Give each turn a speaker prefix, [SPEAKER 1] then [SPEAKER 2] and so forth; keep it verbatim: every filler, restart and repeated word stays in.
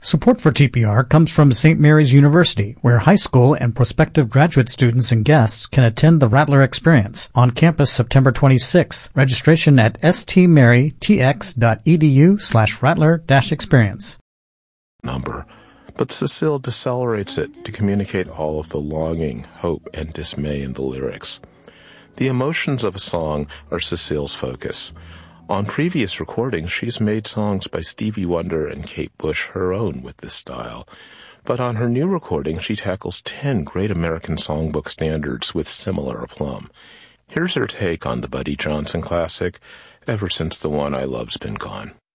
[SPEAKER 1] Support for T P R comes from Saint Mary's University, where high school and prospective graduate students and guests can attend the Rattler Experience on campus September twenty-sixth. Registration at stmarytx.edu slash rattler dash experience.
[SPEAKER 2] Number, but Cecile decelerates it to communicate all of the longing, hope, and dismay in the lyrics. The emotions of a song are Cecile's focus. On previous recordings, she's made songs by Stevie Wonder and Kate Bush her own with this style. But on her new recording, she tackles ten great American songbook standards with similar aplomb. Here's her take on the Buddy Johnson classic, Ever Since the One I Love's Been Gone.